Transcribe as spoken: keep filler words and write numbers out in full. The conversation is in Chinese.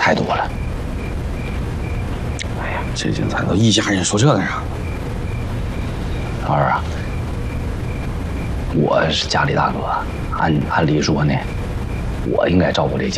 太多了。 哎呀，这这咱都一家人，说这干啥？ 老二啊，我是家里大哥，按按理说呢，我应该照顾这家。